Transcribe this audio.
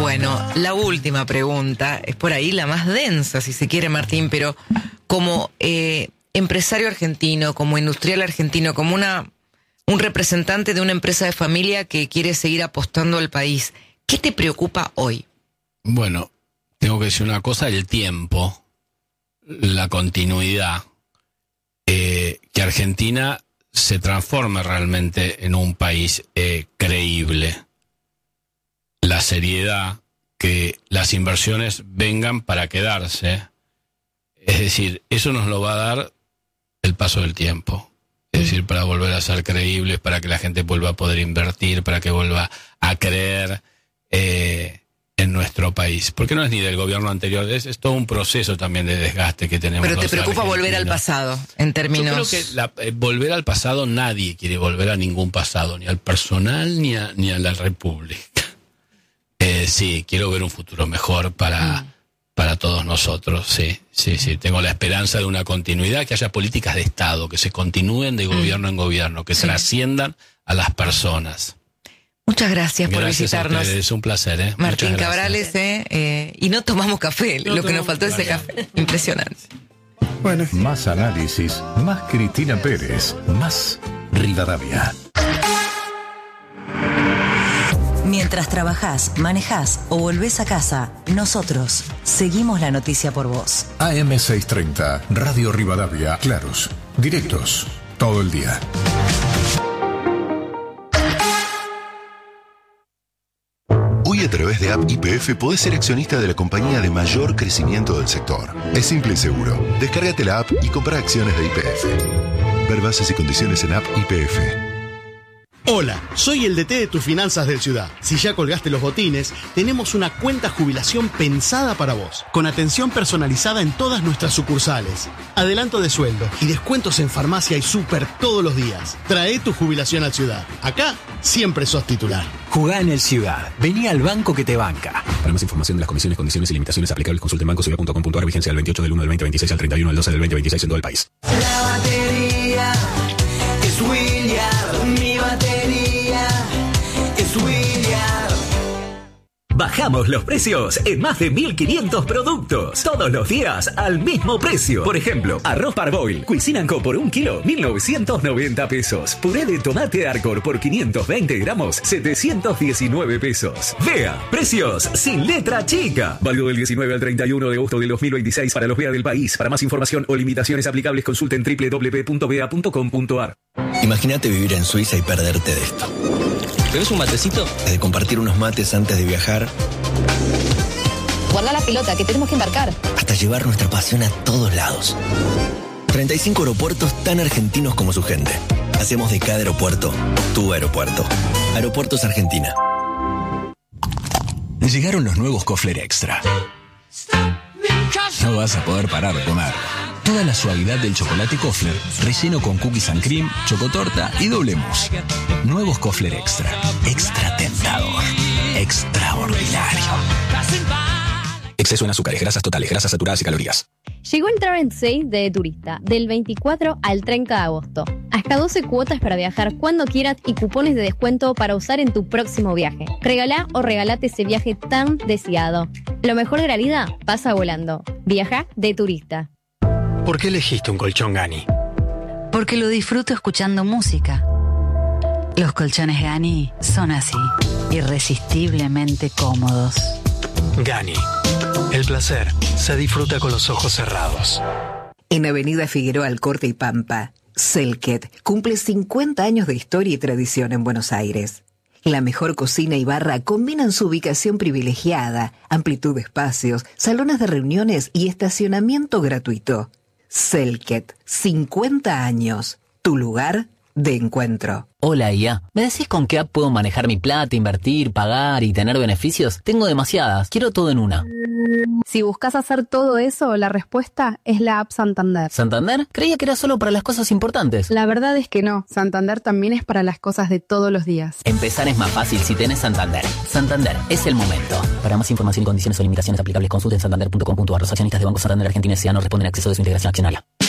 Bueno, la última pregunta es por ahí la más densa, si se quiere, Martín, pero como empresario argentino, como industrial argentino, como un representante de una empresa de familia que quiere seguir apostando al país, ¿qué te preocupa hoy? Bueno, tengo que decir una cosa, el tiempo, la continuidad, que Argentina se transforme realmente en un país creíble, la seriedad, que las inversiones vengan para quedarse, es decir, eso nos lo va a dar el paso del tiempo, es decir, para volver a ser creíbles, para que la gente vuelva a poder invertir, para que vuelva a creer en nuestro país, porque no es ni del gobierno anterior, es todo un proceso también de desgaste que tenemos. Pero te preocupa volver al pasado, en términos... Yo creo que volver al pasado, nadie quiere volver a ningún pasado, ni al personal ni a la república. Sí, quiero ver un futuro mejor para todos nosotros, sí, tengo la esperanza de una continuidad, que haya políticas de Estado, que se continúen de gobierno en gobierno, que trasciendan a las personas. Muchas gracias por visitarnos. Es un placer, Martín Cabrales, y no tomamos café, lo que nos faltó es ese café. Impresionante. Bueno. Más análisis, más Cristina Pérez, más Rivadavia. Mientras trabajás, manejás o volvés a casa, nosotros seguimos la noticia por vos. AM630, Radio Rivadavia, claros, directos, todo el día. Hoy a través de App YPF podés ser accionista de la compañía de mayor crecimiento del sector. Es simple y seguro. Descárgate la app y compra acciones de YPF. Ver bases y condiciones en App YPF. Hola, soy el DT de tus finanzas del Ciudad. Si ya colgaste los botines, tenemos una cuenta jubilación pensada para vos, con atención personalizada en todas nuestras sucursales, adelanto de sueldo y descuentos en farmacia y súper todos los días. Trae tu jubilación al Ciudad. Acá siempre sos titular. Jugá en el Ciudad. Vení al banco que te banca. Para más información de las comisiones, condiciones y limitaciones aplicables, consulte en bancociudad.com.ar. Vigencia del 28 del 1 del 2026 al 31 del 12 del 2026 en todo el país. La batería es William. Mi batería es William. Bajamos los precios en más de 1.500 productos. Todos los días al mismo precio. Por ejemplo, arroz Parboil, Cuisine & Co por 1 kilo, 1.990 pesos. Puré de tomate Arcor por 520 gramos, 719 pesos. Vea, precios sin letra chica. Válido del 19 al 31 de agosto del 2026 para los Vea del país. Para más información o limitaciones aplicables, consulten www.vea.com.ar. Imagínate vivir en Suiza y perderte de esto. ¿Bebes un matecito? De compartir unos mates antes de viajar. Guarda la pelota, que tenemos que embarcar. Hasta llevar nuestra pasión a todos lados. 35 aeropuertos tan argentinos como su gente. Hacemos de cada aeropuerto tu aeropuerto. Aeropuertos Argentina. Llegaron los nuevos Kofler Extra. No vas a poder parar de comer. Toda la suavidad del chocolate Kofler, relleno con cookies and cream, chocotorta y doble mousse. Nuevos Kofler Extra. Extra tentador. Extraordinario. Exceso en azúcares, grasas totales, grasas saturadas y calorías. Llegó el Travel Sale de Turista, del 24 al 30 de agosto. Hasta 12 cuotas para viajar cuando quieras y cupones de descuento para usar en tu próximo viaje. Regalá o regalate ese viaje tan deseado. Lo mejor de la vida pasa volando. Viaja de Turista. ¿Por qué elegiste un colchón Gani? Porque lo disfruto escuchando música. Los colchones Gani son así, irresistiblemente cómodos. Gani. El placer se disfruta con los ojos cerrados. En Avenida Figueroa Alcorte y Pampa, Selket cumple 50 años de historia y tradición en Buenos Aires. La mejor cocina y barra combinan su ubicación privilegiada, amplitud de espacios, salones de reuniones y estacionamiento gratuito. Selket, 50 años, tu lugar de encuentro. Hola IA, ¿me decís con qué app puedo manejar mi plata, invertir, pagar y tener beneficios? Tengo demasiadas, quiero todo en una. Si buscas hacer todo eso, la respuesta es la app Santander. ¿Santander? Creía que era solo para las cosas importantes. La verdad es que no, Santander también es para las cosas de todos los días. Empezar es más fácil si tenés Santander. Santander, es el momento. Para más información y condiciones o limitaciones aplicables, consulten santander.com.ar. Los accionistas de Banco Santander Argentina S.A. no responden a acceso de su integración accionaria.